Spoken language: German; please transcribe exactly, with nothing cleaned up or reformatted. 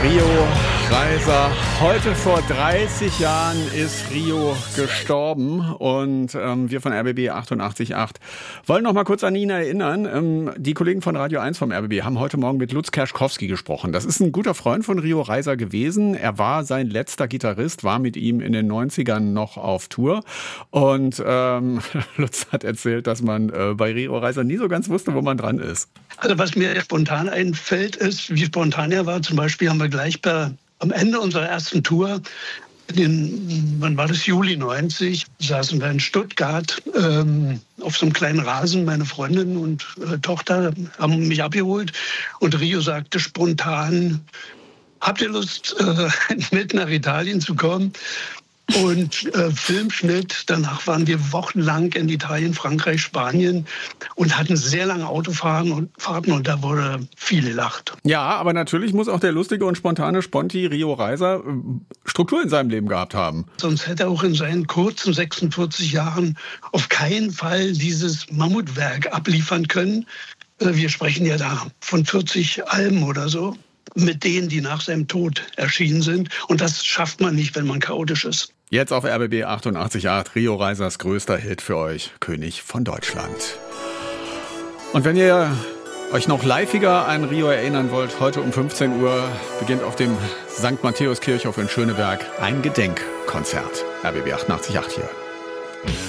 Rio Reiser. Heute vor dreißig Jahren ist Rio gestorben und ähm, wir von R B B achtundachtzig Komma acht wollen noch mal kurz an ihn erinnern. Ähm, die Kollegen von Radio eins vom R B B haben heute Morgen mit Lutz Kerschkowski gesprochen. Das ist ein guter Freund von Rio Reiser gewesen. Er war sein letzter Gitarrist, war mit ihm in den neunzigern noch auf Tour. Und ähm, Lutz hat erzählt, dass man äh, bei Rio Reiser nie so ganz wusste, wo man dran ist. Also was mir spontan einfällt, ist, wie spontan er war. Zum Beispiel haben wir gleich bei, am Ende unserer ersten Tour, in, wann war das, Juli neunzig, saßen wir in Stuttgart ähm, auf so einem kleinen Rasen. Meine Freundin und äh, Tochter haben mich abgeholt und Rio sagte spontan, habt ihr Lust, äh, mit nach Italien zu kommen? Und äh, Filmschnitt, danach waren wir wochenlang in Italien, Frankreich, Spanien und hatten sehr lange Autofahrten und, Fahrten und da wurde viel gelacht. Ja, aber natürlich muss auch der lustige und spontane Sponti Rio Reiser Struktur in seinem Leben gehabt haben. Sonst hätte er auch in seinen kurzen sechsundvierzig Jahren auf keinen Fall dieses Mammutwerk abliefern können. Äh, wir sprechen ja da von vierzig Alben oder so, mit denen, die nach seinem Tod erschienen sind. Und das schafft man nicht, wenn man chaotisch ist. Jetzt auf R B B achtundachtzig Komma acht, Rio Reisers größter Hit für euch, König von Deutschland. Und wenn ihr euch noch liveiger an Rio erinnern wollt, heute um fünfzehn Uhr beginnt auf dem Sankt Matthäus Kirchhof in Schöneberg ein Gedenkkonzert. R B B achtundachtzig Komma acht hier.